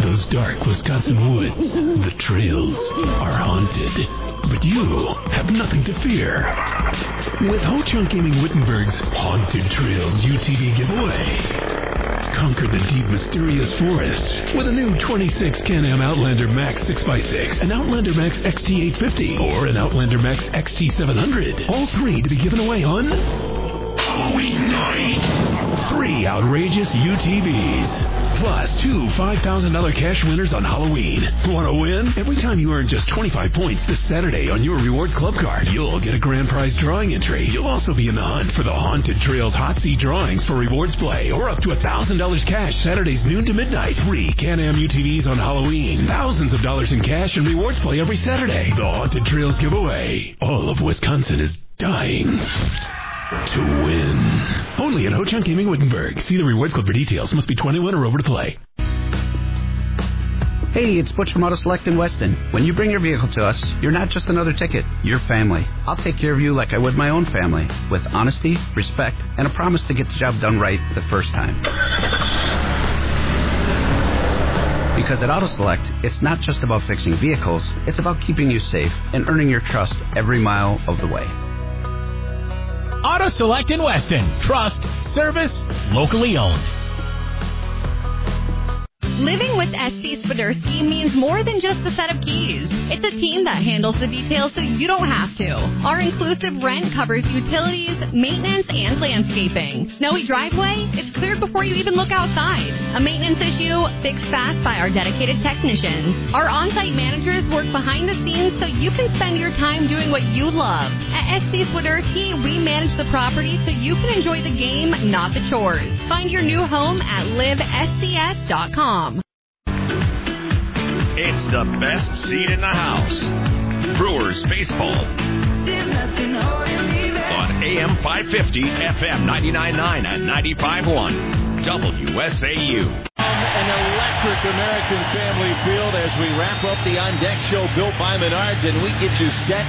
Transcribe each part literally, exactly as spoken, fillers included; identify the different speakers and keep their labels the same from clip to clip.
Speaker 1: those dark Wisconsin woods, the trails are haunted. But you have nothing to fear. With Ho-Chunk Gaming Wittenberg's Haunted Trails U T V giveaway. Conquer the deep, mysterious forest with a new twenty-six Can-Am Outlander Max six by six, an Outlander Max X T eight fifty, or an Outlander Max X T seven hundred. All three to be given away on Halloween night. Three outrageous U T Vs. Plus two five thousand dollars cash winners on Halloween. Want to win? Every time you earn just twenty-five points this Saturday on your Rewards Club card, you'll get a grand prize drawing entry. You'll also be in the hunt for the Haunted Trails Hot Seat drawings for Rewards Play, or up to one thousand dollars cash Saturdays noon to midnight. Three Can-Am U T Vs on Halloween. Thousands of dollars in cash and Rewards Play every Saturday. The Haunted Trails giveaway. All of Wisconsin is dying to win. Only at Ho-Chunk Gaming Wittenberg. See the Rewards Club for details. Must be twenty-one or over to play.
Speaker 2: Hey, it's Butch from Auto Select in Weston. When you bring your vehicle to us, you're not just another ticket. You're family. I'll take care of you like I would my own family, with honesty, respect, and a promise to get the job done right the first time. Because at Auto Select, it's not just about fixing vehicles, it's about keeping you safe and earning your trust every mile of the way.
Speaker 3: Auto Select in Weston. Trust, service, locally owned.
Speaker 4: Living with S C Swiderski means more than just a set of keys. It's a team that handles the details so you don't have to. Our inclusive rent covers utilities, maintenance, and landscaping. Snowy driveway? It's cleared before you even look outside. A maintenance issue? Fixed fast by our dedicated technicians. Our on-site managers work behind the scenes so you can spend your time doing what you love. At S C Swiderski, we manage the property so you can enjoy the game, not the chores. Find your new home at live S C S dot com.
Speaker 5: It's the best seat in the house. Brewers baseball. On A M five fifty, F M ninety-nine point nine and ninety-five point one. W S A U.
Speaker 6: An electric American Family Field as we wrap up the On Deck show built by Menards, and we get you set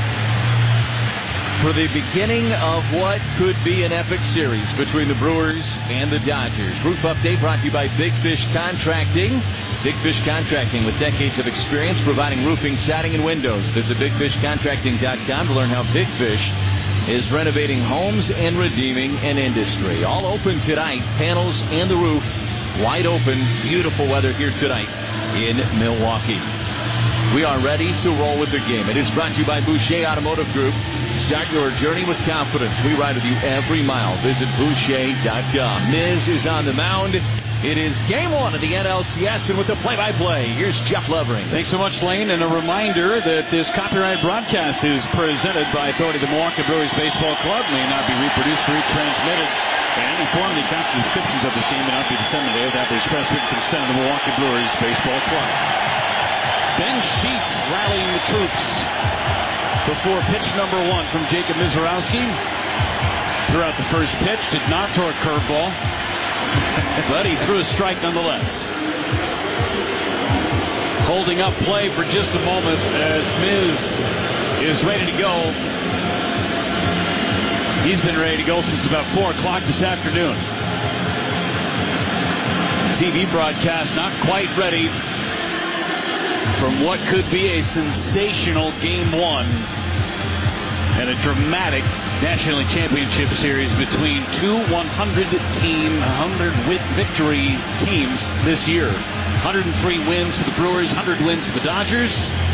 Speaker 6: for the beginning of what could be an epic series between the Brewers and the Dodgers. Roof update brought to you by Big Fish Contracting. Big Fish Contracting, with decades of experience providing roofing, siding, and windows. Visit big fish contracting dot com to learn how Big Fish is renovating homes and redeeming an industry. All open tonight, panels and the roof wide open. Beautiful weather here tonight in Milwaukee. We are ready to roll with the game. It is brought to you by Boucher Automotive Group. Start your journey with confidence. We ride with you every mile. Visit Boucher dot com. Miz is on the mound. It is game one of the N L C S, and with the play-by-play, here's Jeff Levering.
Speaker 7: Thanks so much, Lane, and a reminder that this copyright broadcast is presented by authority of the Milwaukee Brewers Baseball Club, may not be reproduced or retransmitted, and any form of the accounts and descriptions of this game may not be disseminated without the express written consent of the Milwaukee Brewers Baseball Club. Ben Sheets rallying the troops before pitch number one from Jacob Mizorowski. Threw out the first pitch, did not throw a curveball, but he threw a strike nonetheless. Holding up play for just a moment as Miz is ready to go. He's been ready to go since about four o'clock this afternoon. T V broadcast not quite ready from what could be a sensational game one and a dramatic National League Championship Series between two one hundred team, one hundred victory teams this year. one hundred three wins for the Brewers, one hundred wins for the Dodgers.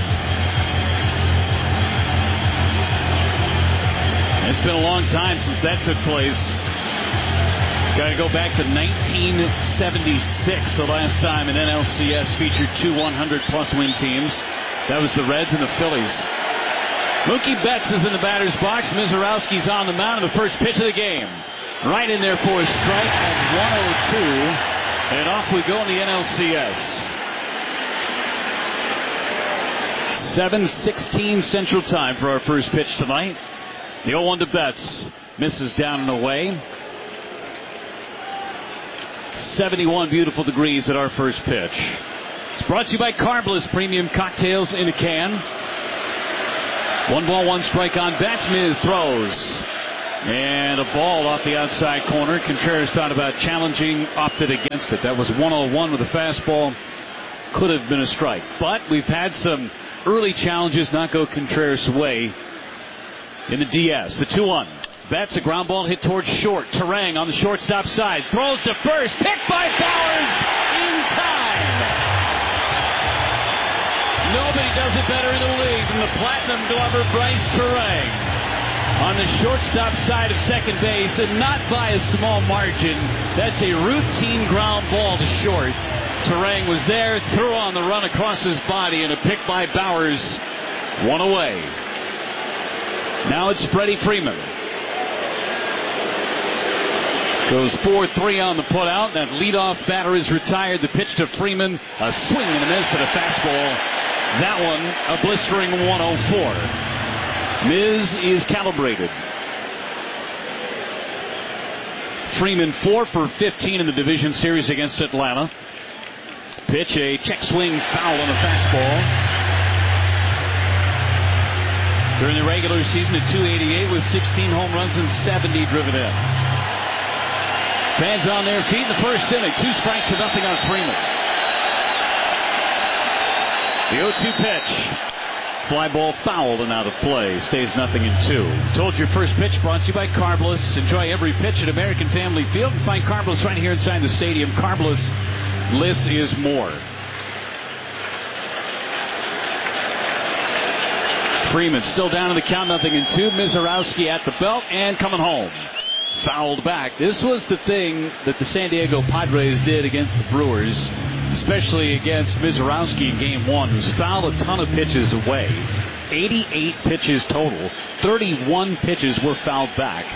Speaker 7: It's been a long time since that took place. Got to go back to nineteen seventy-six, the last time an N L C S featured two one hundred plus win teams. That was the Reds and the Phillies. Mookie Betts is in the batter's box. Mizorowski's on the mound in the first pitch of the game. Right in there for a strike at one oh two. And off we go in the N L C S. seven sixteen Central Time for our first pitch tonight. The oh one to Betts. Misses down and away. seventy-one beautiful degrees at our first pitch. It's brought to you by Carbliss Premium Cocktails in a Can. One ball, one strike on Betts. Miz throws. And a ball off the outside corner. Contreras thought about challenging, opted against it. That was one oh one with a fastball. could have been a strike. But we've had some early challenges not go Contreras' way in the D S. The two one. Betts, a ground ball hit towards short. Terang on the shortstop side. Throws to first. Picked by Bowers in time. Nobody does it better in the league than the platinum glover Bryce Terang. On the shortstop side of second base, and not by a small margin. That's a routine ground ball to short. Terang was there, threw on the run across his body, and a pick by Bowers. One away. Now it's Freddie Freeman. Goes four three on the putout. That leadoff batter is retired. The pitch to Freeman. A swing and a miss at a fastball. That one, a blistering one oh four. Miz is calibrated. Freeman four for fifteen in the division series against Atlanta. Pitch, a check swing foul on the fastball. During the regular season at two eighty-eight with sixteen home runs and seventy driven in. Fans on their feet in the first inning. Two strikes to nothing on Freeman. The oh two pitch. Fly ball fouled and out of play. Stays nothing in two. Told you first pitch brought to you by Carbless. Enjoy every pitch at American Family Field. And find Carbless right here inside the stadium. Carbless, less is more. Freeman still down in the count, nothing in two. Mizorowski at the belt and coming home. Fouled back. This was the thing that the San Diego Padres did against the Brewers, especially against Mizorowski in game one, who's fouled a ton of pitches away. eighty-eight pitches total. thirty-one pitches were fouled back.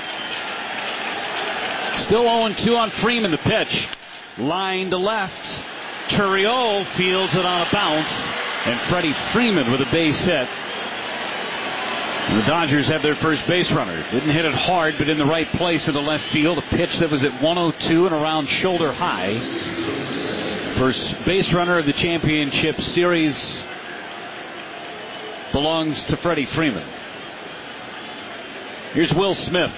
Speaker 7: Still oh two on Freeman. The pitch. Line to left. Turriot fields it on a bounce. And Freddie Freeman with a base hit. And the Dodgers have their first base runner. Didn't hit it hard, but in the right place in the left field. A pitch that was at one oh two and around shoulder high. First base runner of the championship series belongs to Freddie Freeman. Here's Will Smith.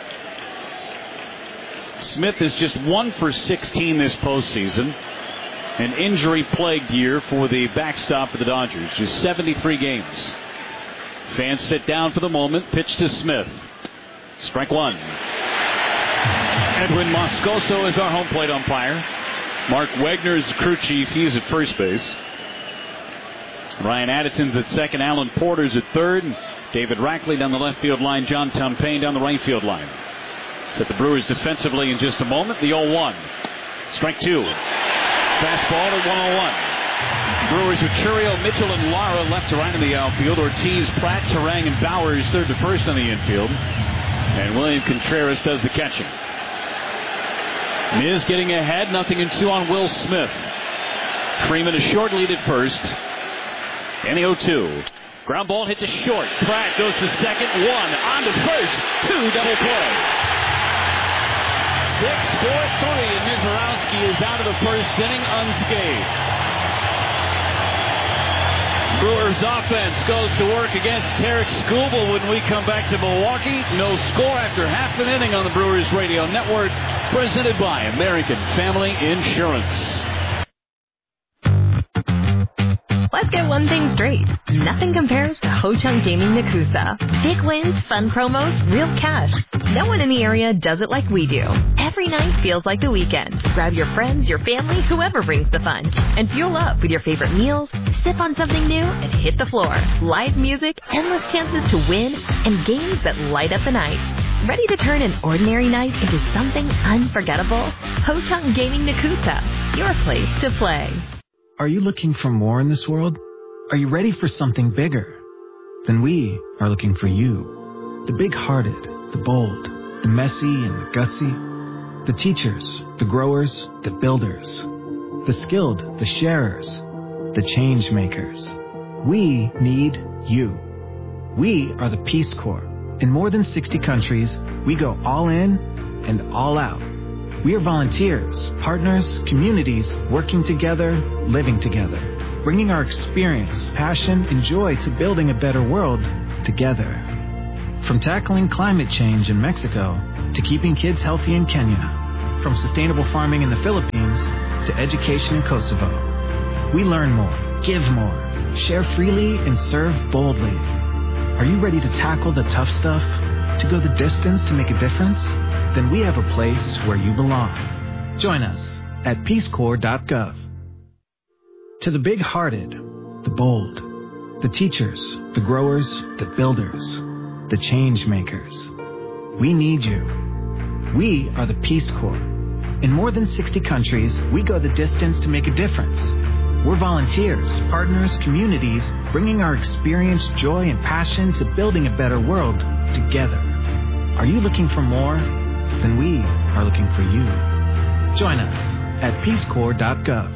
Speaker 7: Smith is just one for sixteen this postseason. An injury-plagued year for the backstop of the Dodgers. Just seventy-three games. Fans sit down for the moment. Pitch to Smith. Strike one. Edwin Moscoso is our home plate umpire. Mark Wagner is the crew chief. He's at first base. Ryan Addison's at second. Alan Porter's at third. And David Rackley down the left field line. John Tumpane down the right field line. Set the Brewers defensively in just a moment. The oh one. Strike two. Fastball at one oh one. Brewers with Churio, Mitchell, and Lara left to right in the outfield. Ortiz, Pratt, Terang, and Bowers third to first on the infield. And William Contreras does the catching. Miz getting ahead, nothing in two on Will Smith. Freeman a short lead at first. And the oh two. Ground ball hit to short. Pratt goes to second, one on to first, two double play. six four three, and Mizorowski is out of the first inning unscathed. Brewers offense goes to work against Tarek Skubal when we come back to Milwaukee. No score after half an inning on the Brewers Radio Network. Presented by American Family Insurance.
Speaker 8: Let's get one thing straight. Nothing compares to Ho Chunk Gaming Nakusa. Big wins, fun promos, real cash. No one in the area does it like we do. Every night feels like the weekend. Grab your friends, your family, whoever brings the fun. And fuel up with your favorite meals, sip on something new, and hit the floor. Live music, endless chances to win, and games that light up the night. Ready to turn an ordinary night into something unforgettable? Ho Chunk Gaming Nakusa, your place to play.
Speaker 9: Are you looking for more in this world? Are you ready for something bigger? Then we are looking for you. The big-hearted, the bold, the messy and the gutsy. The teachers, the growers, the builders. The skilled, the sharers, the change makers. We need you. We are the Peace Corps. In more than sixty countries, we go all in and all out. We are volunteers, partners, communities, working together, living together, bringing our experience, passion, and joy to building a better world together. From tackling climate change in Mexico to keeping kids healthy in Kenya, from sustainable farming in the Philippines to education in Kosovo. we learn more, give more, share freely, and serve boldly. Are you ready to tackle the tough stuff? To go the distance to make a difference? Then we have a place where you belong. Join us at peace corps dot gov. To the big-hearted, the bold, the teachers, the growers, the builders, the change makers, we need you. We are the Peace Corps. In more than sixty countries, we go the distance to make a difference. We're volunteers, partners, communities, bringing our experience, joy, and passion to building a better world together. Are you looking for more? Then we are looking for you. Join us at peace corps dot gov.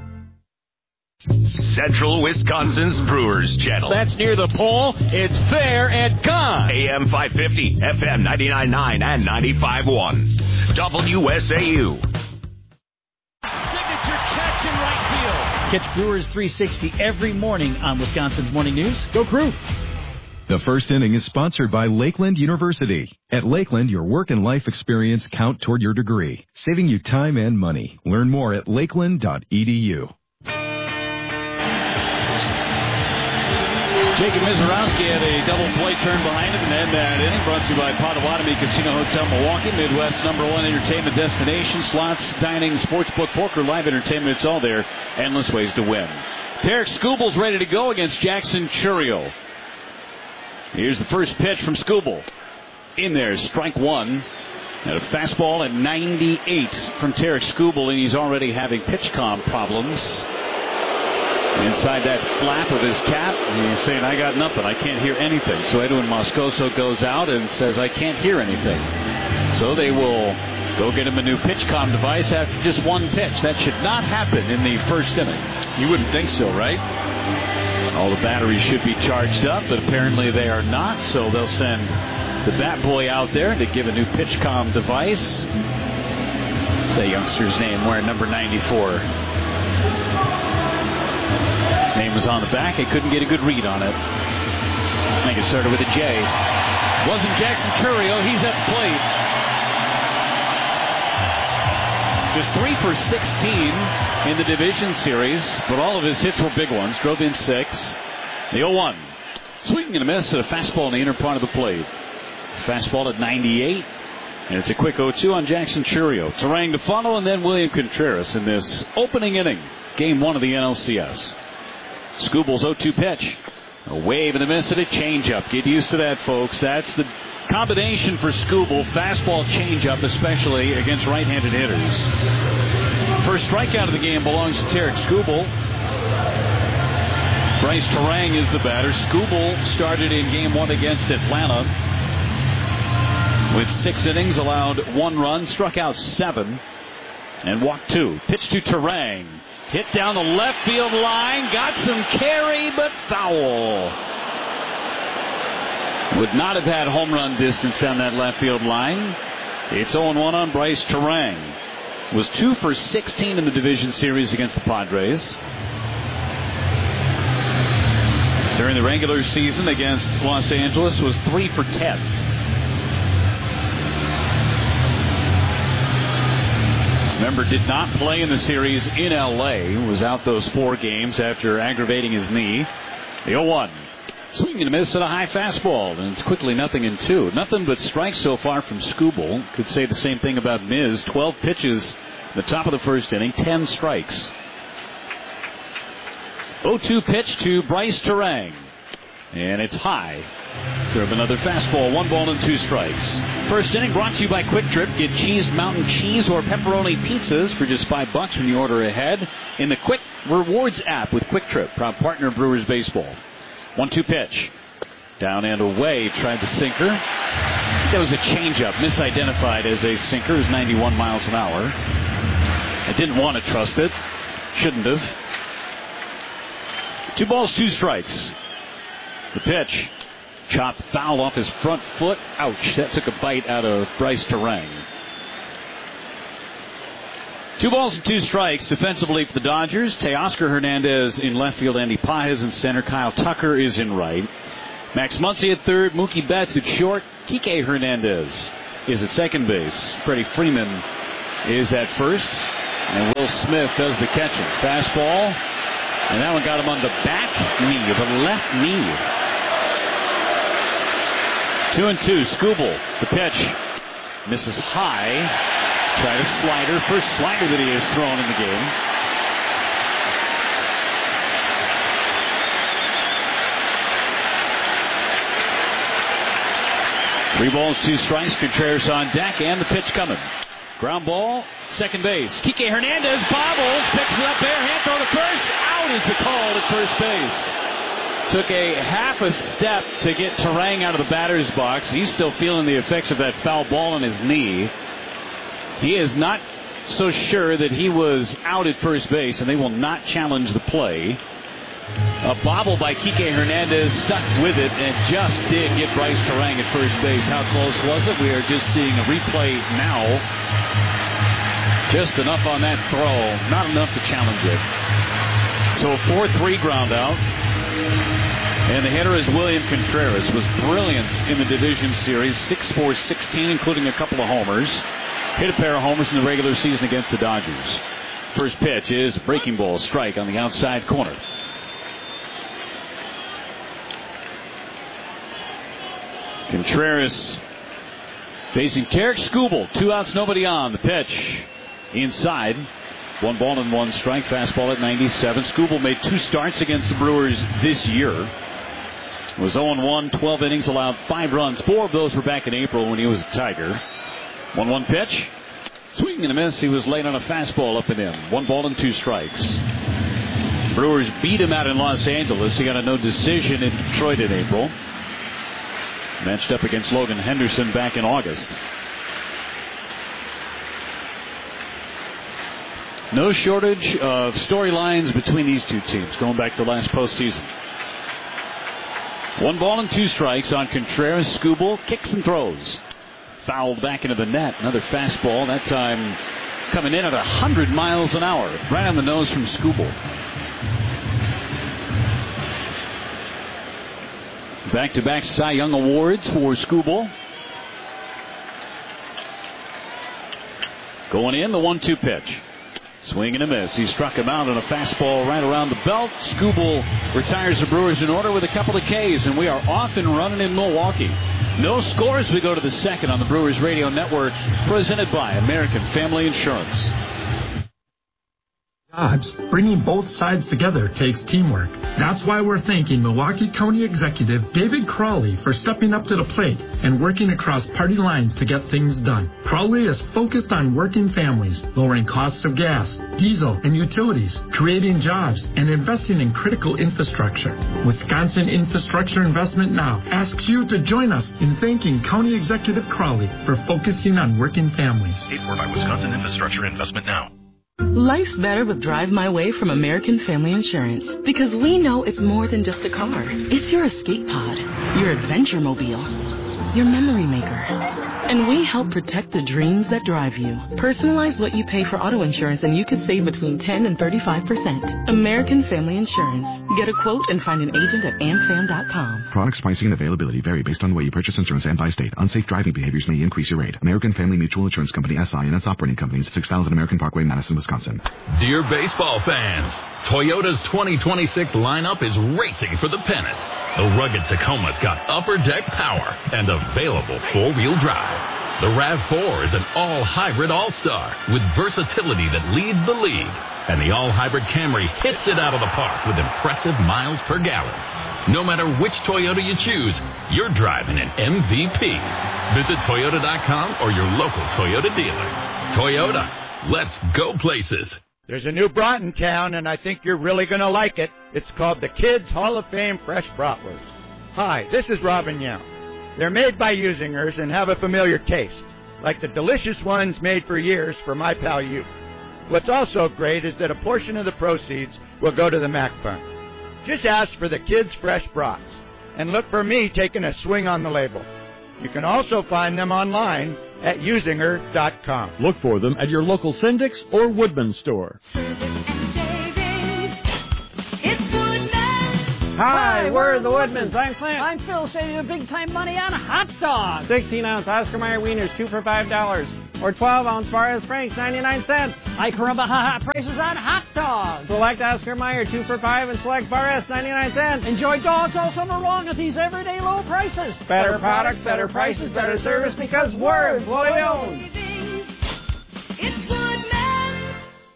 Speaker 5: Central Wisconsin's Brewers Channel.
Speaker 6: That's near the pole. It's fair and gone.
Speaker 5: A M five fifty, F M ninety-nine point nine and ninety-five point one. W S A U.
Speaker 6: Signature catch in right field.
Speaker 10: Catch Brewers three sixty every morning on Wisconsin's Morning News. Go Crew.
Speaker 11: The first inning is sponsored by Lakeland University. At Lakeland, your work and life experience count toward your degree, saving you time and money. Learn more at lakeland dot e d u.
Speaker 7: Jacob Mizorowski had a double play turn behind him and end that inning. Brought to you by Potawatomi Casino Hotel Milwaukee, Midwest number one entertainment destination. Slots, dining, sportsbook, poker, live entertainment. It's all there. Endless ways to win. Tarek Skubel's ready to go against Jackson Chourio. Here's the first pitch from Skubel. In there, strike one. And a fastball at ninety-eight from Tarek Skubel, and he's already having pitch comm problems. Inside that flap of his cap, he's saying, I got nothing. I can't hear anything. So Edwin Moscoso goes out and says, I can't hear anything. So they will go get him a new pitch comm device after just one pitch. That should not happen in the first inning. You wouldn't think so, right?
Speaker 6: All the batteries should be charged up, but apparently they are not. So they'll send the bat boy out there to give a new pitch comm device. What's that youngster's name wearing number ninety-four? Name was on the back. I couldn't get a good read on it. I think it started with a J. Wasn't Jackson Chourio. He's at the plate. Just three for sixteen in the division series, but all of his hits were big ones. Drove in six. The oh one. Swinging and a miss at a fastball in the inner part of the plate. Fastball at ninety-eight. And it's a quick oh two on Jackson Chourio. Terang to follow, and then William Contreras in this opening inning. Game one of the N L C S. Skubel's oh two pitch. A wave and a miss and a changeup. Get used to that, folks. That's the combination for Skubel. Fastball changeup, especially against right-handed hitters. First strikeout of the game belongs to Tarek Skubel. Bryce Terang is the batter. Skubel started in game one against Atlanta with six innings, allowed one run, struck out seven, and walked two. Pitch to Terang. Hit down the left field line. Got some carry, but foul. Would not have had home run distance down that left field line. It's oh one on Bryce Terang. Was two for sixteen in the division series against the Padres. During the regular season against Los Angeles was three for ten. Remember, did not play in the series in L A. Was out those four games after aggravating his knee. The oh one. Swing and a miss at a high fastball. And it's quickly nothing in two. Nothing but strikes so far from Skubel. Could say the same thing about Miz. twelve pitches at the top of the first inning. ten strikes. oh two pitch to Bryce Terang. And it's high. Serve another fastball. One ball and two strikes. First inning brought to you by Quick Trip. Get cheese, mountain cheese, or pepperoni pizzas for just five bucks when you order ahead in the Quick Rewards app with Quick Trip, proud partner of Brewers baseball. One two pitch. Down and away. Tried the sinker. That was a changeup. Misidentified as a sinker. It was ninety-one miles an hour. I didn't want to trust it. Shouldn't have. Two balls, two strikes. The pitch. Chopped foul off his front foot. Ouch. That took a bite out of Bryce Terang. Two balls and two strikes defensively for the Dodgers. Teoscar Hernandez in left field. Andy Pages in center. Kyle Tucker is in right. Max Muncy at third. Mookie Betts at short. Kike Hernandez is at second base. Freddie Freeman is at first. And Will Smith does the catching. Fastball
Speaker 7: And that one got him on the back knee, the left knee. Two and two. Skubal, the pitch. Misses high. Tried a slider. First slider that he has thrown in the game. Three balls, two strikes. Contreras on deck, and the pitch coming. Ground ball, second base. Kike Hernandez bobbles, picks it up there, hand throw to first. Out is the call at first base. Took a half a step to get Terang out of the batter's box. He's still feeling the effects of that foul ball on his knee. He is not so sure that he was out at first base, and they will not challenge the play. A bobble by Kike Hernandez, stuck with it, and just did get Bryce Terang at first base. How close was it? We are just seeing a replay now. Just enough on that throw, not enough to challenge it. So a four three ground out. And the hitter is William Contreras. Was brilliant in the division series. six four sixteen, including a couple of homers. Hit a pair of homers in the regular season against the Dodgers. First pitch is a breaking ball, strike on the outside corner. Contreras facing Tarik Skubal. Two outs, nobody on. The pitch inside. One ball and one strike. Fastball at ninety-seven. Skubal made two starts against the Brewers this year. Was oh and one, twelve innings, allowed five runs. Four of those were back in April when he was a Tiger. one one pitch. Swing and a miss. He was late on a fastball up and in. One ball and two strikes. Brewers beat him out in Los Angeles. He got a no decision in Detroit in April. Matched up against Logan Henderson back in August. No shortage of storylines between these two teams going back to last postseason. One ball and two strikes on Contreras. Skubal kicks and throws. Fouled back into the net. Another fastball, that time coming in at one hundred miles an hour. Right on the nose from Skubal. Back-to-back Cy Young awards for Skubal. Going in, the one two pitch. Swing and a miss. He struck him out on a fastball right around the belt. Skubal retires the Brewers in order with a couple of Ks, and we are off and running in Milwaukee. No scores. We go to the second on the Brewers Radio Network, presented by American Family Insurance.
Speaker 12: Jobs. Bringing both sides together takes teamwork. That's why we're thanking Milwaukee County Executive David Crawley for stepping up to the plate and working across party lines to get things done. Crawley is focused on working families, lowering costs of gas, diesel, and utilities, creating jobs, and investing in critical infrastructure. Wisconsin Infrastructure Investment Now asks you to join us in thanking County Executive Crawley for focusing on working families.
Speaker 13: Paid for by Wisconsin Infrastructure Investment Now.
Speaker 14: Life's better with Drive My Way from American Family Insurance, because we know it's more than just a car. It's your escape pod, your adventure mobile, your memory maker. And we help protect the dreams that drive you. Personalize what you pay for auto insurance and you could save between ten and thirty-five percent. American Family Insurance. Get a quote and find an agent at am fam dot com.
Speaker 15: Products, pricing, and availability vary based on the way you purchase insurance and by state. Unsafe driving behaviors may increase your rate. American Family Mutual Insurance Company, S I and its operating companies, six thousand American Parkway, Madison, Wisconsin.
Speaker 1: Dear baseball fans, Toyota's twenty twenty-six lineup is racing for the pennant. The rugged Tacoma's got upper deck power and available four-wheel drive. The RAV four is an all-hybrid all-star with versatility that leads the league. And the all-hybrid Camry hits it out of the park with impressive miles per gallon. No matter which Toyota you choose, you're driving an M V P. Visit Toyota dot com or your local Toyota dealer. Toyota, let's go places.
Speaker 16: There's a new brat in town, and I think you're really going to like it. It's called the Kids Hall of Fame Fresh Bratwurst. Hi, this is Robin Young. They're made by Usingers and have a familiar taste, like the delicious ones made for years for my pal you. What's also great is that a portion of the proceeds will go to the Mac Fund. Just ask for the Kids Fresh Brats, and look for me taking a swing on the label. You can also find them online at usinger dot com.
Speaker 17: Look for them at your local Syndic's or Woodman store.
Speaker 18: Hi, we're the Woodmans. I'm Clint. I'm Phil, saving you big time money on hot dogs.
Speaker 19: sixteen ounce Oscar Mayer wieners, two for five dollars.
Speaker 18: or twelve ounce bar is Frank's, ninety-nine cents.
Speaker 10: Hi, Caramba, ha, ha, prices on hot dogs.
Speaker 18: Select Oscar Mayer, two for five, and select Bar S, ninety-nine cents.
Speaker 10: Enjoy dogs all summer long at these everyday low prices.
Speaker 18: Better products, better prices, better service, because we're employee owned.
Speaker 19: It's Woodman's.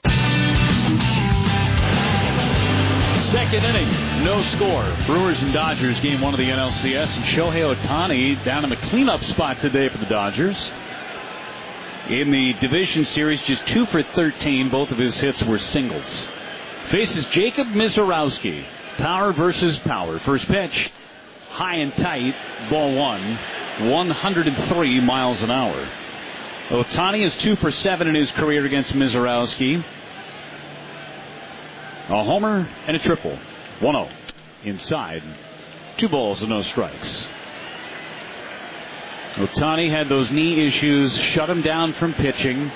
Speaker 7: Second inning, no score. Brewers and Dodgers, game one of the N L C S, and Shohei Ohtani down in the cleanup spot today for the Dodgers. In the division series, just two for thirteen. Both of his hits were singles. Faces Jacob Misiorowski. Power versus power. First pitch, high and tight, ball one, one hundred three miles an hour. Ohtani is two for seven in his career against Misiorowski. A homer and a triple. one oh. Inside. Two balls and no strikes. Ohtani had those knee issues, shut him down from pitching.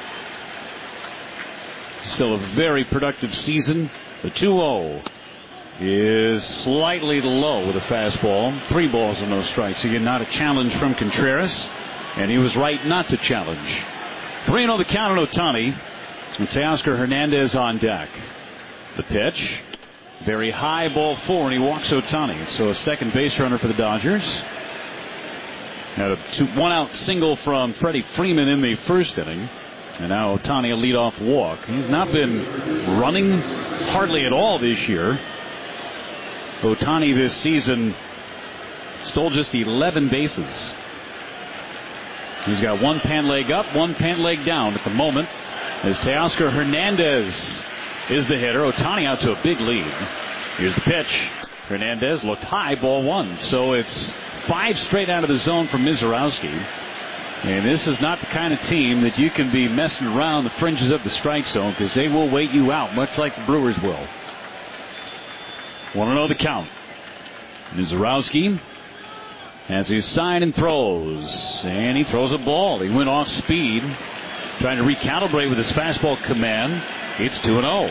Speaker 7: Still a very productive season. The two oh is slightly low with a fastball. Three balls and no strikes. Again, not a challenge from Contreras, and he was right not to challenge. three oh the count on Ohtani. And Teoscar Hernandez on deck. The pitch, very high, ball four, and he walks Ohtani. So a second base runner for the Dodgers. Had a two, one out single from Freddie Freeman in the first inning. And now Ohtani a leadoff walk. He's not been running hardly at all this year. Ohtani this season stole just eleven bases. He's got one pant leg up, one pant leg down at the moment. As Teoscar Hernandez is the hitter. Ohtani out to a big lead. Here's the pitch. Hernandez looked high, ball one. So it's five straight out of the zone from Misiorowski. And this is not the kind of team that you can be messing around the fringes of the strike zone, because they will wait you out, much like the Brewers will. Want to know the count. Misiorowski has his sign and throws. And he throws a ball. He went off speed, trying to recalibrate with his fastball command. It's two and oh.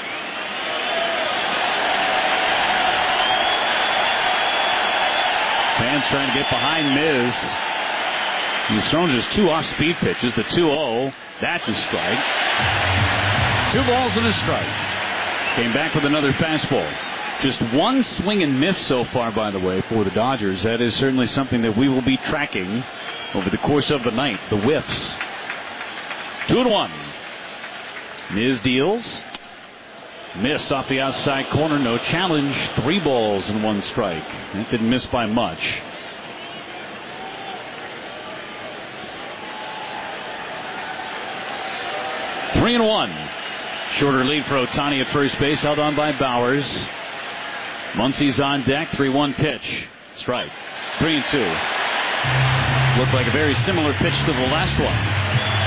Speaker 7: Fans trying to get behind Miz. He's thrown just two off-speed pitches. The two oh, that's a strike. Two balls and a strike. Came back with another fastball. Just one swing and miss so far, by the way, for the Dodgers. That is certainly something that we will be tracking over the course of the night. The whiffs. Two and one. Miz deals. Missed off the outside corner. No challenge. Three balls and one strike. That didn't miss by much. Three and one. Shorter lead for Ohtani at first base. Held on by Bowers. Muncy's on deck. three one pitch. Strike. Three and two. Looked like a very similar pitch to the last one.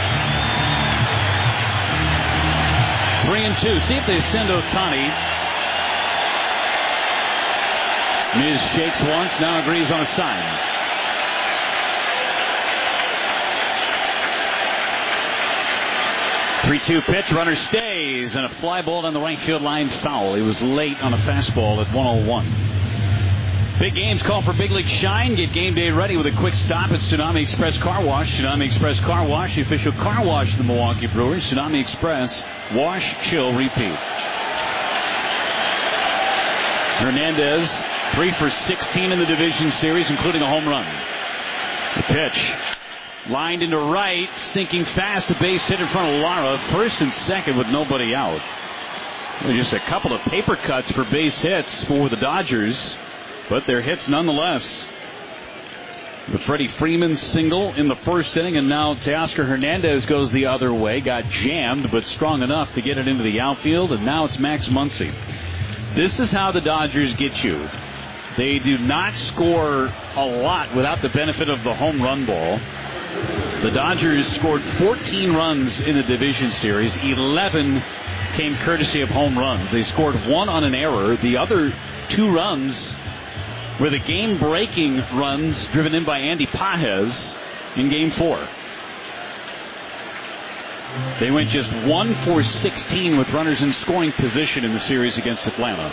Speaker 7: Three and two. See if they send Ohtani. Miz shakes once, now agrees on a sign. three two pitch, runner stays, and a fly ball down the right field line foul. He was late on a fastball at one oh one. Big games call for big league shine. Get game day ready with a quick stop at Tsunami Express Car Wash. Tsunami Express Car Wash, the official car wash of the Milwaukee Brewers. Tsunami Express, wash, chill, repeat. Hernandez, three for sixteen in the division series, including a home run. The pitch, lined into right, sinking fast, a base hit in front of Lara. First and second with nobody out. Just a couple of paper cuts for base hits for the Dodgers, but they're hits nonetheless. The Freddie Freeman single in the first inning, and now Teoscar Hernandez goes the other way. Got jammed, but strong enough to get it into the outfield, and now it's Max Muncy. This is how the Dodgers get you. They do not score a lot without the benefit of the home run ball. The Dodgers scored fourteen runs in the division series. eleven came courtesy of home runs. They scored one on an error. The other two runs were the game-breaking runs driven in by Andy Pages in Game four. They went just one for sixteen with runners in scoring position in the series against Atlanta.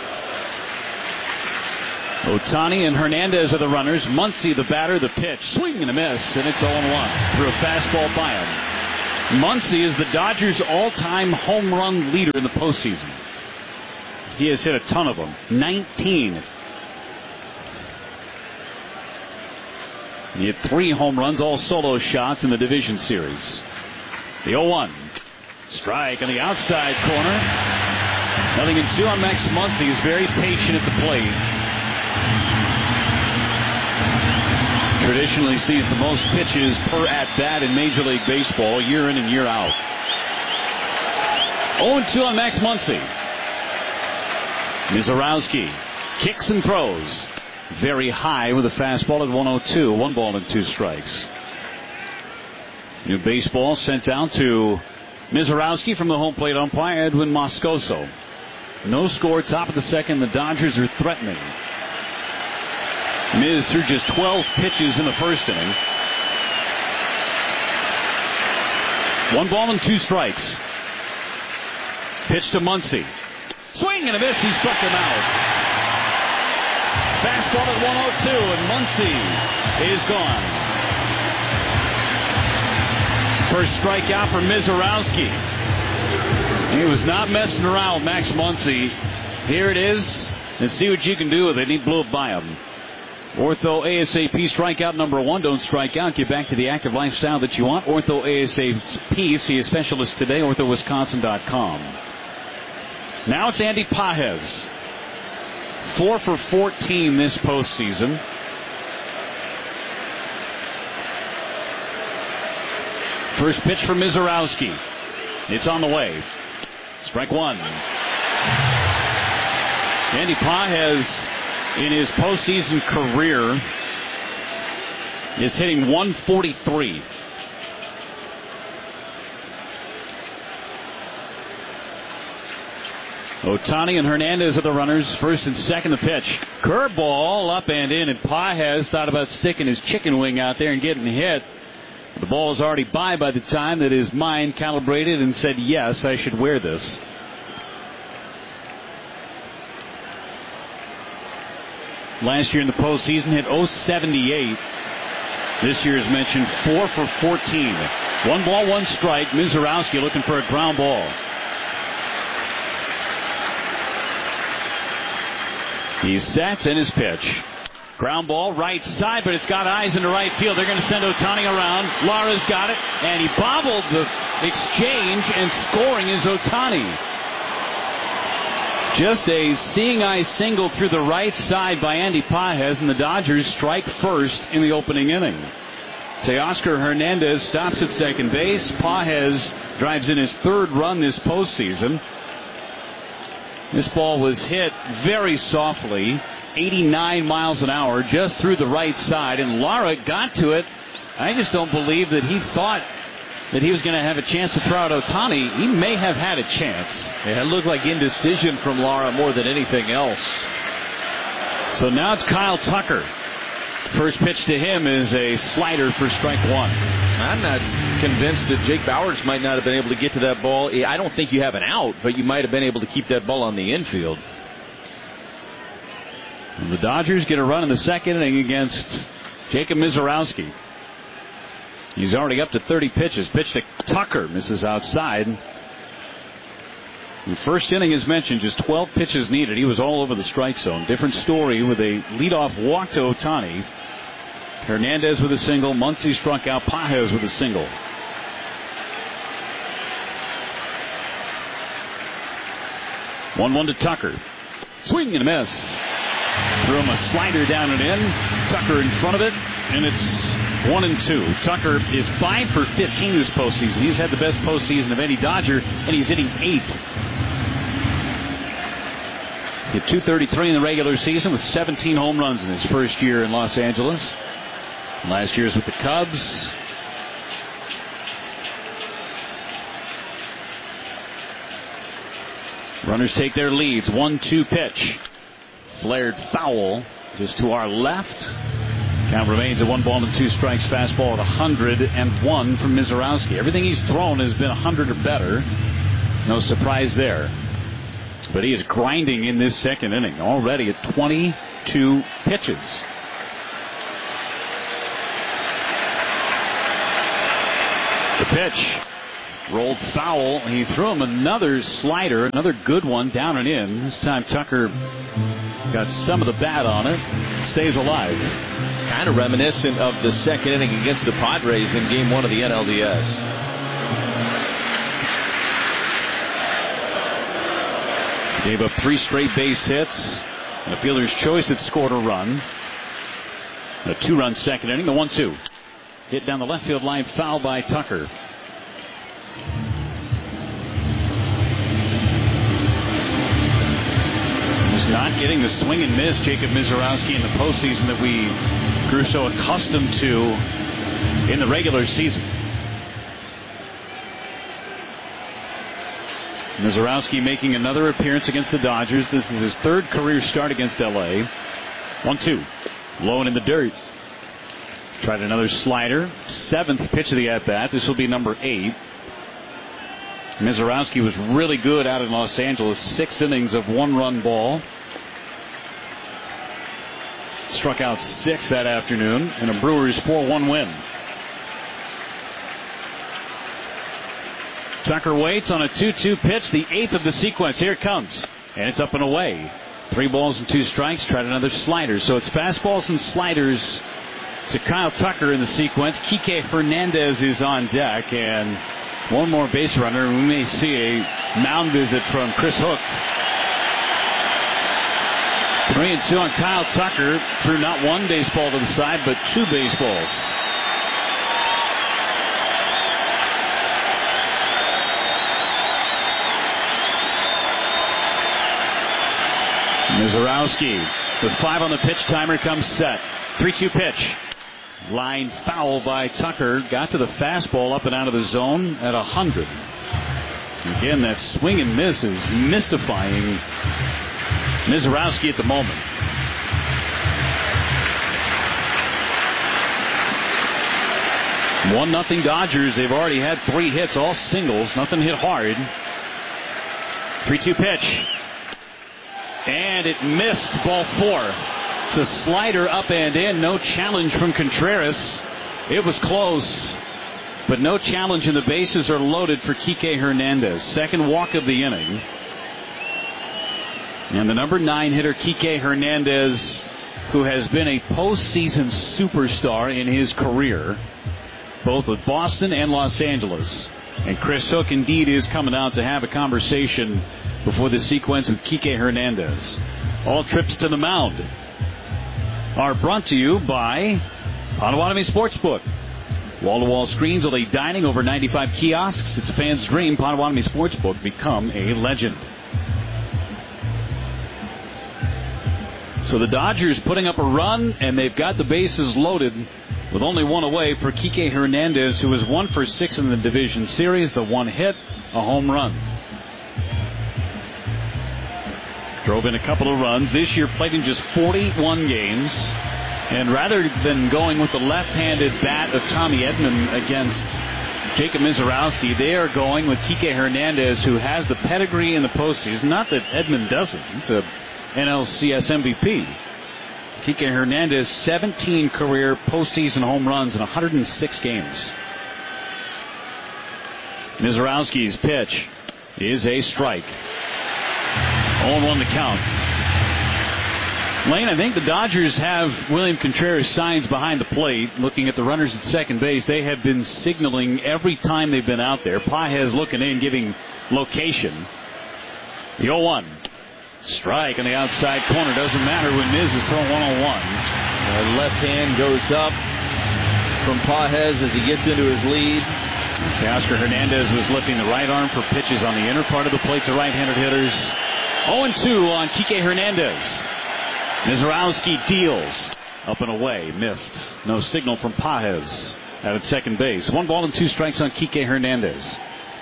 Speaker 7: Ohtani and Hernandez are the runners. Muncy, the batter, the pitch. Swing and a miss, and it's oh one. Threw a fastball by him. Muncy is the Dodgers' all-time home run leader in the postseason. He has hit a ton of them. nineteen. He had three home runs, all solo shots in the division series. The oh one. Strike on the outside corner. Nothing to do on Max Muncy. He's very patient at the plate. Traditionally sees the most pitches per at-bat in Major League Baseball year in and year out. oh and two on Max Muncy. Mizorowski kicks and throws. Very high with a fastball at one oh two. One ball and two strikes. New baseball sent out to Mizorowski from the home plate umpire, Edwin Moscoso. No score, top of the second. The Dodgers are threatening. Miz threw just twelve pitches in the first inning. One ball and two strikes. Pitch to Muncy. Swing and a miss. He struck him out. Fastball at one oh two, and Muncy is gone. First strikeout for Mizorowski. He was not messing around with Max Muncy. Here it is, and see what you can do with it. He blew it by him. Ortho ASAP strikeout number one. Don't strike out. Get back to the active lifestyle that you want. Ortho ASAP. See a specialist today. Ortho Wisconsin dot com. Now it's Andy Pages. Four for fourteen this postseason. First pitch for Mizorowski. It's on the way. Strike one. Andy Pages, in his postseason career, is hitting one forty-three. Ohtani and Hernandez are the runners. First and second the pitch. Curveball up and in, and Pages thought about sticking his chicken wing out there and getting hit. The ball is already by by the time that his mind calibrated and said, yes, I should wear this. Last year in the postseason hit oh seventy-eight. This year, as mentioned, four for fourteen. One ball, one strike. Mizorowski looking for a ground ball. He sets in his pitch. Ground ball right side, but it's got eyes in the right field. They're going to send Ohtani around. Lara's got it, and he bobbled the exchange, and scoring is Ohtani. Just a seeing eye single through the right side by Andy Pages, and the Dodgers strike first in the opening inning. Teoscar Hernandez stops at second base. Pages drives in his third run this postseason. This ball was hit very softly, eighty-nine miles an hour, just through the right side, and Lara got to it. I just don't believe that he thought that he was going to have a chance to throw out Ohtani. He may have had a chance.
Speaker 20: Yeah, it looked like indecision from Lara more than anything else.
Speaker 7: So now it's Kyle Tucker. First pitch to him is a slider for strike one.
Speaker 20: I'm not convinced that Jake Bauers might not have been able to get to that ball. I don't think you have an out, but you might have been able to keep that ball on the infield.
Speaker 7: And the Dodgers get a run in the second inning against Jacob Mizorowski. He's already up to thirty pitches. Pitch to Tucker, misses outside. The first inning, as mentioned, just twelve pitches needed. He was all over the strike zone. Different story with a leadoff walk to Ohtani. Hernandez with a single. Muncy struck out. Pages with a single. one one to Tucker. Swing and a miss. Threw him a slider down and in. Tucker in front of it, and it's one and two. Tucker is five for fifteen this postseason. He's had the best postseason of any Dodger, and he's hitting eighth. Hit two thirty-three in the regular season with seventeen home runs in his first year in Los Angeles. Last year's with the Cubs. Runners take their leads. one two pitch. Flared foul just to our left. Count remains at one ball and two strikes. Fastball at one hundred one from Mizorowski. Everything he's thrown has been one hundred or better. No surprise there. But he is grinding in this second inning. Already at twenty-two pitches. The pitch. rolled foul. He threw him another slider, another good one, down and in. This time Tucker got some of the bat on it. Stays alive.
Speaker 20: It's kind of reminiscent of the second inning against the Padres in game one of the N L D S.
Speaker 7: Gave up three straight base hits. And a fielder's choice that scored a run. A two-run second inning. The one two. Hit down the left field line. Foul by Tucker. He's not getting the swing and miss, Jacob Mizorowski, in the postseason that we grew so accustomed to in the regular season. Mizorowski making another appearance against the Dodgers. This is his third career start against L A. one two. Low and in the dirt. Tried another slider. Seventh pitch of the at-bat. This will be number eight. Mizorowski was really good out in Los Angeles. Six innings of one-run ball. Struck out six that afternoon in a Brewers four one win. Tucker waits on a two two pitch, the eighth of the sequence. Here it comes. And it's up and away. Three balls and two strikes. Tried another slider. So it's fastballs and sliders to Kyle Tucker in the sequence. Kike Hernandez is on deck. And one more base runner. We may see a mound visit from Chris Hook. Three and two on Kyle Tucker. Threw not one baseball to the side, but two baseballs. Mizorowski with five on the pitch timer comes set. three two pitch. Line foul by Tucker. Got to the fastball up and out of the zone at one hundred. Again, that swing and miss is mystifying Mizorowski at the moment. One nothing Dodgers. They've already had three hits, all singles. Nothing hit hard. three two pitch. And it missed, ball four. It's a slider up and in. No challenge from Contreras. It was close, but no challenge, and the bases are loaded for Kike Hernandez. Second walk of the inning. And the number nine hitter, Kike Hernandez, who has been a postseason superstar in his career, both with Boston and Los Angeles. And Chris Hook indeed is coming out to have a conversation before the sequence with Kike Hernandez. All trips to the mound are brought to you by Potawatomi Sportsbook. Wall-to-wall screens, all day dining, over ninety-five kiosks. It's a fan's dream. Potawatomi Sportsbook. Become a legend. So the Dodgers putting up a run, and they've got the bases loaded with only one away for Kike Hernandez, who was one for six in the division series. The one hit, a home run. Drove in a couple of runs. This year played in just forty-one games. And rather than going with the left-handed bat of Tommy Edman against Jacob Mizorowski, they are going with Kike Hernandez, who has the pedigree in the postseason. Not that Edman doesn't. He's a N L C S M V P. Kike Hernandez, seventeen career postseason home runs in one hundred six games. Mizorowski's pitch is a strike. oh one to count. Lane, I think the Dodgers have William Contreras signs behind the plate. Looking at the runners at second base, they have been signaling every time they've been out there. Pages looking in, giving location. The oh one. Strike on the outside corner. Doesn't matter when Miz is throwing one oh one.
Speaker 20: The left hand goes up from Pages as he gets into his lead.
Speaker 7: Teoscar Hernandez was lifting the right arm for pitches on the inner part of the plate to right-handed hitters. oh and two on Kike Hernandez. Mizorowski deals. Up and away. Missed. No signal from Pages out at second base. One ball and two strikes on Kike Hernandez.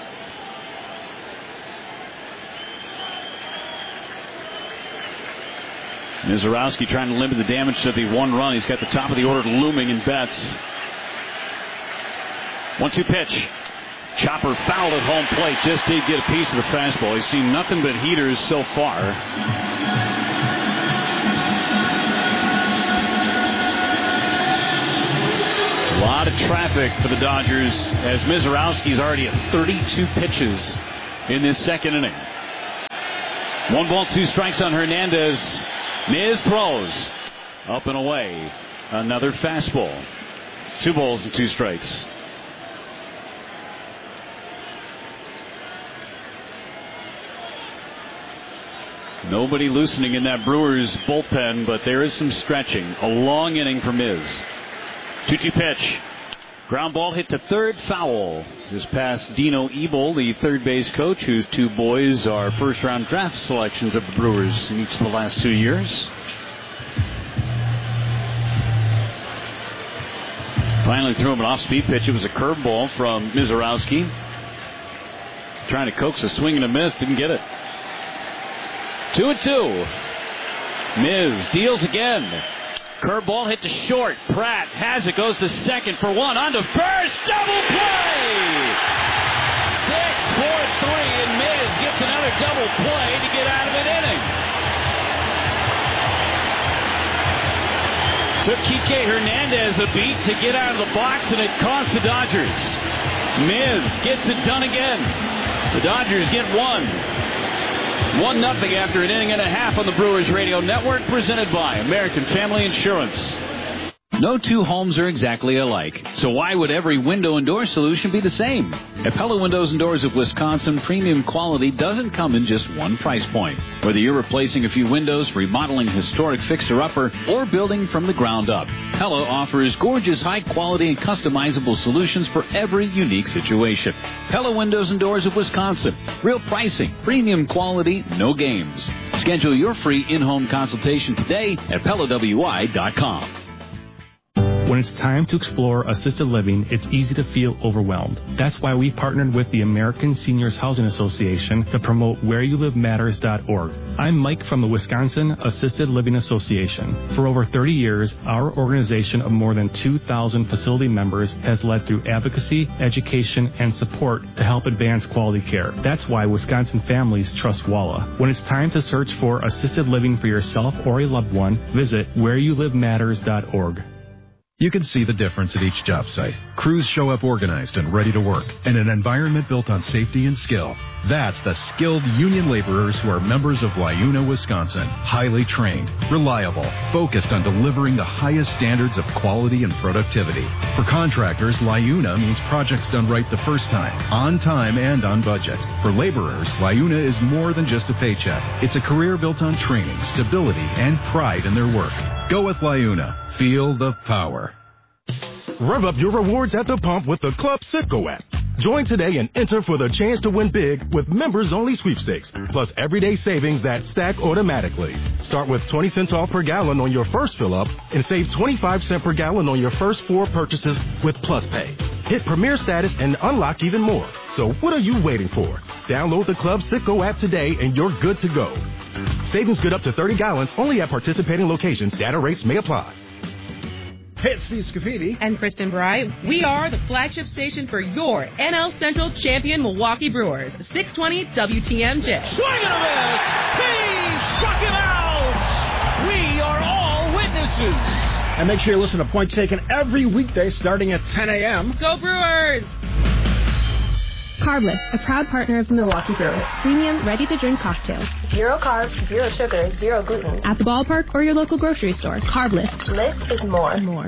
Speaker 7: Mizorowski trying to limit the damage to the one run. He's got the top of the order looming in Betts. one two pitch. Chopper fouled at home plate. Just did get a piece of the fastball. He's seen nothing but heaters so far. lot of traffic for the Dodgers as Mizorowski's already at thirty-two pitches in this second inning. One ball, two strikes on Hernandez. Miz throws. Up and away. Another fastball. Two balls and two strikes. Nobody loosening in that Brewers bullpen, but there is some stretching. A long inning for Miz. two two pitch. Ground ball hit to third, foul. Just past Dino Ebel, the third base coach, whose two boys are first-round draft selections of the Brewers in each of the last two years. Finally threw him an off-speed pitch. It was a curveball from Mizorowski. Trying to coax a swing and a miss. Didn't get it. Two and two. Miz deals again. Curveball hit to short. Pratt has it. Goes to second for one. On to first. Double play. Six, four, three, and Miz gets another double play to get out of an inning. Took Kike Hernandez a beat to get out of the box, and it cost the Dodgers. Miz gets it done again. The Dodgers get one. One nothing after an inning and a half on the Brewers Radio Network, presented by American Family Insurance.
Speaker 6: No two homes are exactly alike, so why would every window and door solution be the same? At Pella Windows and Doors of Wisconsin, premium quality doesn't come in just one price point. Whether you're replacing a few windows, remodeling historic fixer-upper, or building from the ground up, Pella offers gorgeous, high-quality, and customizable solutions for every unique situation. Pella Windows and Doors of Wisconsin. Real pricing, premium quality, no games. Schedule your free in-home consultation today at Pella W I dot com.
Speaker 21: When it's time to explore assisted living, it's easy to feel overwhelmed. That's why we partnered with the American Seniors Housing Association to promote where you live matters dot org. I'm Mike from the Wisconsin Assisted Living Association. For over thirty years, our organization of more than two thousand facility members has led through advocacy, education, and support to help advance quality care. That's why Wisconsin families trust W A L A. When it's time to search for assisted living for yourself or a loved one, visit where you live matters dot org.
Speaker 11: You can see the difference at each job site. Crews show up organized and ready to work, and an environment built on safety and skill. That's the skilled union laborers who are members of Liuna, Wisconsin. Highly trained, reliable, focused on delivering the highest standards of quality and productivity. For contractors, Liuna means projects done right the first time, on time and on budget. For laborers, Liuna is more than just a paycheck. It's a career built on training, stability, and pride in their work. Go with Liuna. Feel the power.
Speaker 22: Rev up your rewards at the pump with the Club Citgo app. Join today and enter for the chance to win big with members-only sweepstakes, plus everyday savings that stack automatically. Start with twenty cents off per gallon on your first fill-up and save twenty-five cents per gallon on your first four purchases with Plus Pay. Hit Premier status and unlock even more. So what are you waiting for? Download the Club Citgo app today and you're good to go. Savings good up to thirty gallons only at participating locations. Data rates may apply.
Speaker 23: Hey, it's Steve Scafidi.
Speaker 24: And Kristen Bry. We are the flagship station for your N L Central champion Milwaukee Brewers. six twenty W T M J.
Speaker 6: Swing and a miss! He struck him out! We are all witnesses.
Speaker 23: And make sure you listen to Point Taken every weekday starting at ten a.m.
Speaker 24: Go Brewers!
Speaker 25: Carbless, a proud partner of the Milwaukee Brewers. Premium, ready-to-drink cocktails.
Speaker 26: Zero carbs, zero sugar, zero gluten.
Speaker 25: At the ballpark or your local grocery store. Carbless.
Speaker 26: Less is more.
Speaker 25: More.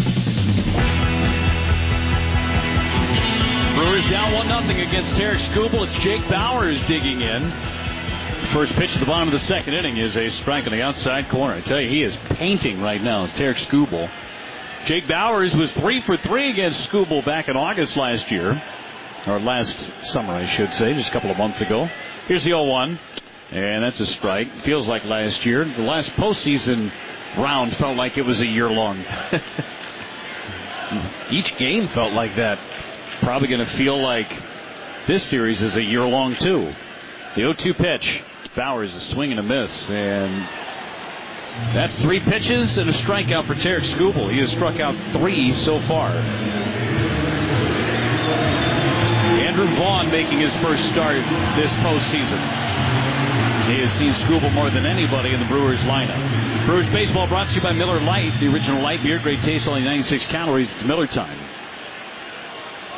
Speaker 7: Brewers down one nothing against Tarek Skubal. It's Jake Bauers digging in. First pitch at the bottom of the second inning is a strike on the outside corner. I tell you, he is painting right now. It's Tarek Skubal. Jake Bauers was three for three against Skubal back in August last year. Or last summer, I should say, just a couple of months ago. Here's the oh one, and that's a strike. Feels like last year. The last postseason round felt like it was a year long. Each game felt like that. Probably going to feel like this series is a year long, too. The oh two pitch. Bauers is swing and a miss, and that's three pitches and a strikeout for Tarek Skubal. He has struck out three so far. Andrew Vaughn making his first start this postseason. He has seen Skubal more than anybody in the Brewers lineup. Brewers baseball brought to you by Miller Lite, the original light beer, great taste, only ninety-six calories. It's Miller time.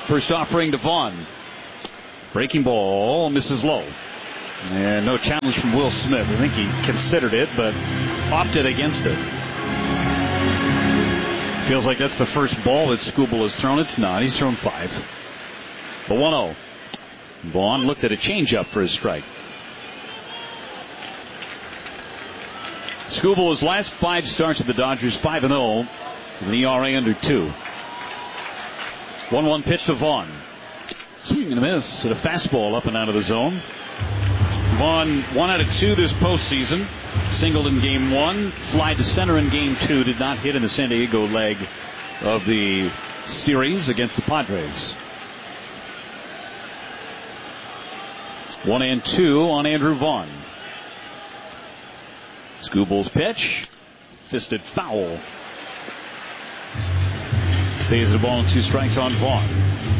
Speaker 7: First offering to Vaughn. Breaking ball misses low. And no challenge from Will Smith. I think he considered it, but opted against it. Feels like that's the first ball that Skubal has thrown. It's not. He's thrown five. The one oh. Vaughn looked at a changeup for his strike. Skubal, his last five starts with the Dodgers, five and oh, with an E R A under two. one one pitch to Vaughn. Swing and a miss at a fastball up and out of the zone. Vaughn, one out of two this postseason. Singled in game one, fly to center in game two. Did not hit in the San Diego leg of the series against the Padres. One and two on Andrew Vaughn. Skubal's pitch. Fisted foul. Stays the ball and two strikes on Vaughn.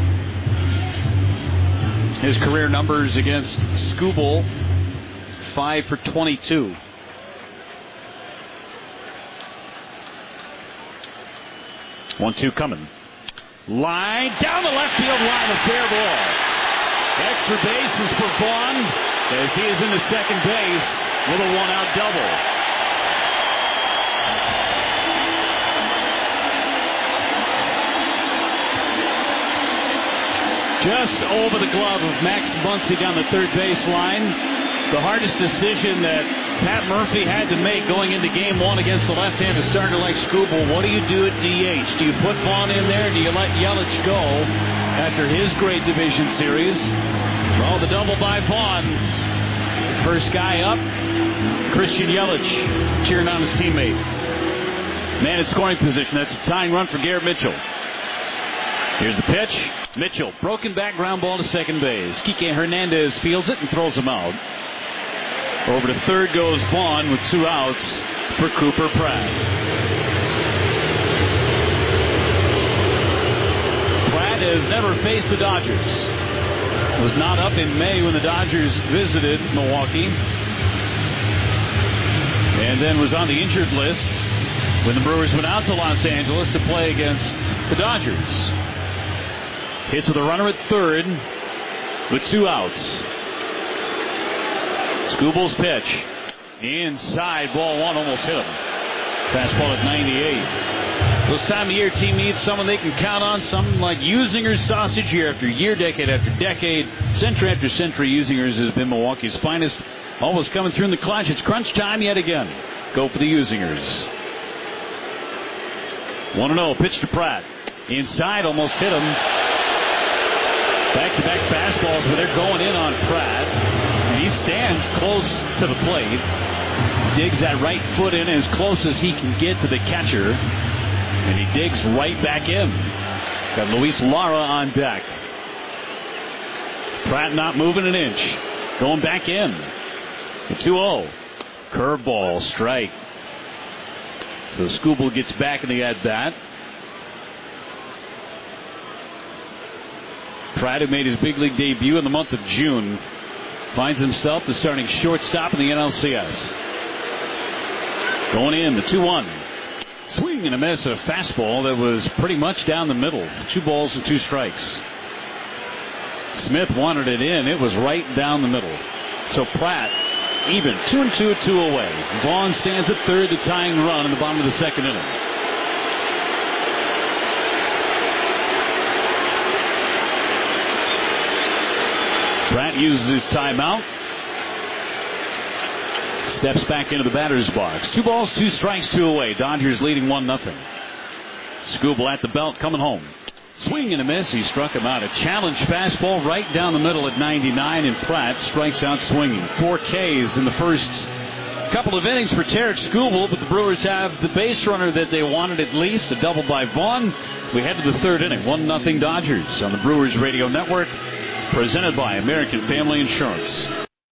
Speaker 7: His career numbers against Skubal, five for twenty-two. one two coming. Line down the left field line, a fair ball. Extra bases for Vaughn as he is into second base with a one-out double. Just over the glove of Max Muncy down the third base line. The hardest decision that Pat Murphy had to make going into game one against the left-handed starter like Skubal. What do you do at D H? Do you put Vaughn in there? Do you let Yelich go after his great division series? Well, the double by Vaughn. First guy up, Christian Yelich cheering on his teammate. Man in scoring position. That's a tying run for Garrett Mitchell. Here's the pitch. Mitchell, broken back ground ball to second base. Kike Hernandez fields it and throws him out. Over to third goes Vaughn with two outs for Cooper Pratt. Pratt has never faced the Dodgers. Was not up in May when the Dodgers visited Milwaukee. And then was on the injured list when the Brewers went out to Los Angeles to play against the Dodgers. Hits with a runner at third with two outs. Skubal's pitch. Inside, ball one, almost hit him. Fastball at ninety-eight. This time of year, team needs someone they can count on. Something like Usinger's sausage year after year, decade after decade. Century after century, Usinger's has been Milwaukee's finest. Almost coming through in the clutch. It's crunch time yet again. Go for the Usingers. one and oh, pitch to Pratt. Inside, almost hit him. Back-to-back fastballs, but they're going in on Pratt. And he stands close to the plate. Digs that right foot in as close as he can get to the catcher. And he digs right back in. Got Luis Lara on deck. Pratt not moving an inch. Going back in. The two oh. Curveball, strike. So Skubal gets back in the at-bat. Pratt, who made his big league debut in the month of June, finds himself the starting shortstop in the N L C S. Going in, the two one. Swing and a miss, a fastball that was pretty much down the middle. Two balls and two strikes. Smith wanted it in. It was right down the middle. So Pratt, even. Two and two, two away. Vaughn stands at third, the tying run in the bottom of the second inning. Pratt uses his timeout. Steps back into the batter's box. Two balls, two strikes, two away. Dodgers leading one nothing. Skubal at the belt, coming home. Swing and a miss. He struck him out. A challenge fastball right down the middle at ninety-nine, and Pratt strikes out swinging. Four Ks in the first couple of innings for Tarek Skubal, but the Brewers have the base runner that they wanted at least. A double by Vaughn. We head to the third inning. one nothing Dodgers on the Brewers Radio Network. Presented by American Family Insurance.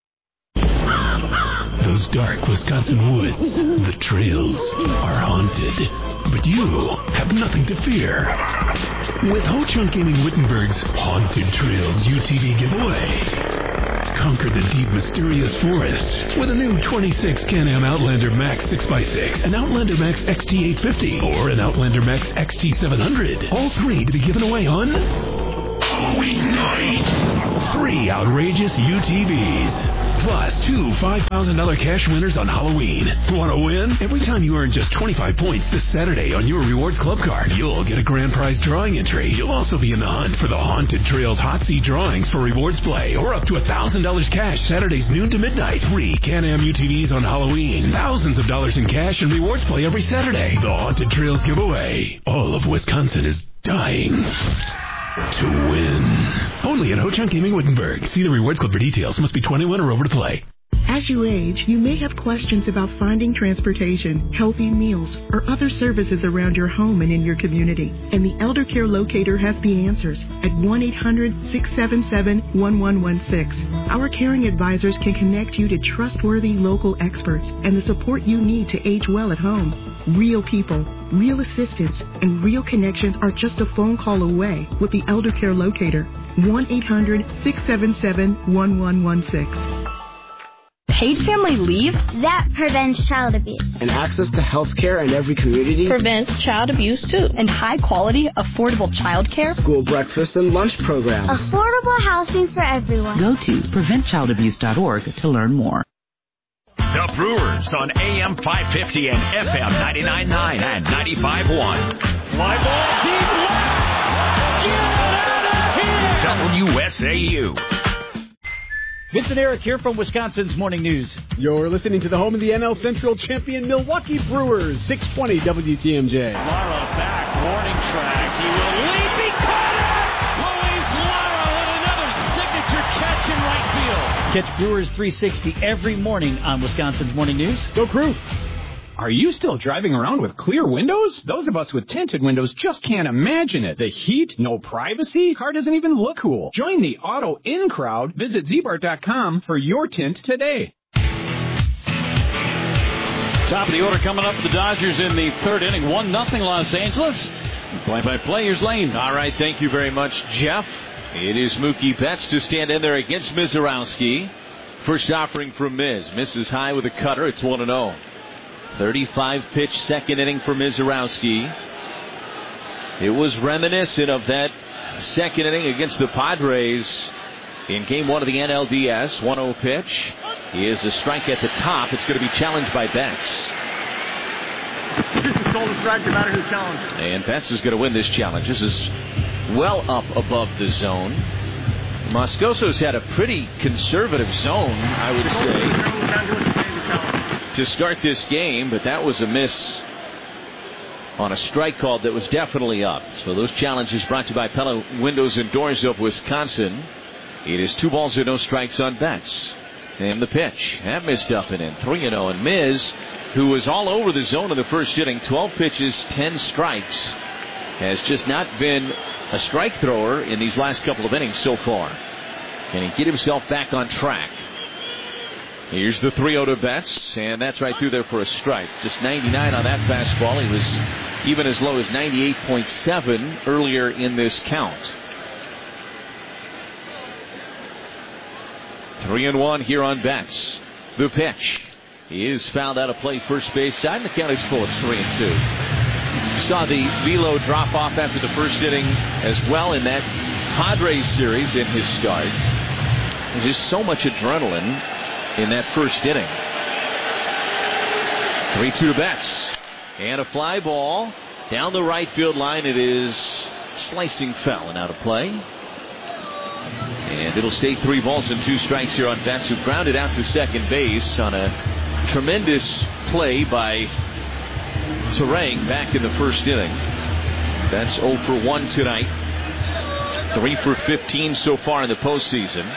Speaker 1: Those dark Wisconsin woods, the trails are haunted. But you have nothing to fear. With Ho-Chunk Gaming Wittenberg's Haunted Trails U T V giveaway. Conquer the deep, mysterious forests with a new twenty-six Can-Am Outlander Max six by six, an Outlander Max X T eight fifty, or an Outlander Max X T seven hundred. All three to be given away on Halloween night. Three outrageous U T Vs. Plus two five thousand dollars cash winners on Halloween. Want to win? Every time you earn just twenty-five points this Saturday on your Rewards Club card, you'll get a grand prize drawing entry. You'll also be in the hunt for the Haunted Trails Hot Seat drawings for Rewards Play, or up to one thousand dollars cash Saturdays noon to midnight. Three Can-Am U T Vs on Halloween. Thousands of dollars in cash and Rewards Play every Saturday. The Haunted Trails giveaway. All of Wisconsin is dying to win. Only at Ho-Chunk Gaming Wittenberg. See the Rewards Club for details. Must be twenty-one or over to play.
Speaker 2: As you age, you may have questions about finding transportation, healthy meals, or other services around your home and in your community. And the Elder Care Locator has the answers at one eight hundred six seven seven one one one six. Our caring advisors can connect you to trustworthy local experts and the support you need to age well at home. Real people, real assistance, and real connections are just a phone call away with the Elder Care Locator. one eight hundred six seven seven one one one six.
Speaker 3: Paid family leave? That prevents child abuse.
Speaker 4: And access to health care in every community?
Speaker 3: Prevents child abuse, too.
Speaker 4: And high-quality, affordable child care? School breakfast and lunch programs.
Speaker 3: Affordable housing for everyone.
Speaker 5: Go to prevent child abuse dot org to learn more.
Speaker 8: The Brewers on A M five fifty and F M ninety-nine point nine and ninety-five point one.
Speaker 7: Fly ball deep left. Get out of here.
Speaker 8: W S A U.
Speaker 10: Vincent Eric here from Wisconsin's Morning News.
Speaker 23: You're listening to the home of the N L Central champion Milwaukee Brewers, six twenty W T M J.
Speaker 7: Lara back, warning track. He will leap. He caught it! Luis Lara with another signature catch in right field.
Speaker 10: Catch Brewers three sixty every morning on Wisconsin's Morning News.
Speaker 23: Go Crew!
Speaker 9: Are you still driving around with clear windows? Those of us with tinted windows just can't imagine it. The heat, no privacy, car doesn't even look cool. Join the auto in crowd. Visit Z Bart dot com for your tint today.
Speaker 7: Top of the order coming up for the Dodgers in the third inning. one nothing Los Angeles. Play-by-play, here's Lane.
Speaker 6: All right, thank you very much, Jeff. It is Mookie Betts to stand in there against Mizorowski. First offering from Miz. Misses high with a cutter. It's one and oh. thirty-five pitch second inning for Mizorowski. It was reminiscent of that second inning against the Padres in game one of the N L D S. one oh pitch. He is a strike at the top. It's going to be challenged by Betts. And Betts is going to win this challenge. This is well up above the zone. Moscoso's had a pretty conservative zone, I would say, to start this game, but that was a miss on a strike call that was definitely up. So those challenges brought to you by Pella Windows and Doors of Wisconsin. It is two balls and no strikes on Betts. And the pitch. That missed up and in. three and oh. And Miz, who was all over the zone in the first inning, twelve pitches, ten strikes, has just not been a strike thrower in these last couple of innings so far. Can he get himself back on track? Here's the three oh to Betts, and that's right through there for a strike. Just ninety-nine on that fastball. He was even as low as ninety-eight point seven earlier in this count. Three and one here on Betts. The pitch. He is fouled out of play first base side, and the count is full. It's three and two. You saw the velo drop off after the first inning as well in that Padres series in his start. There's just so much adrenaline in that first inning. three two to Betts. And a fly ball down the right field line. It is slicing foul and out of play. And it'll stay three balls and two strikes here on Betts, who grounded out to second base on a tremendous play by Terang back in the first inning. That's oh for one tonight. three for fifteen so far in the postseason.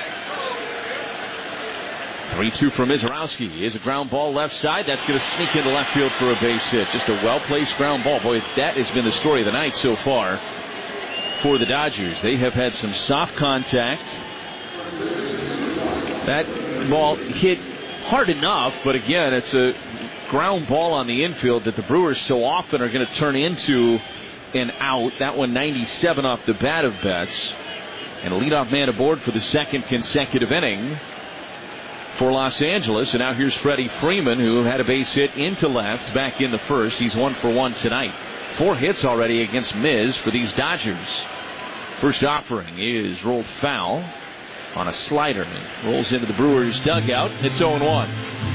Speaker 6: three two from Mizorowski. Here's a ground ball left side. That's going to sneak into left field for a base hit. Just a well-placed ground ball. Boy, that has been the story of the night so far for the Dodgers. They have had some soft contact. That ball hit hard enough, but again, it's a ground ball on the infield that the Brewers so often are going to turn into an out. That one ninety-seven off the bat of Betts. And a leadoff man aboard for the second consecutive inning for Los Angeles. And now here's Freddie Freeman, who had a base hit into left back in the first. He's one for one tonight. Four hits already against Miz for these Dodgers. First offering is rolled foul on a slider. It rolls into the Brewers dugout. It's oh and one.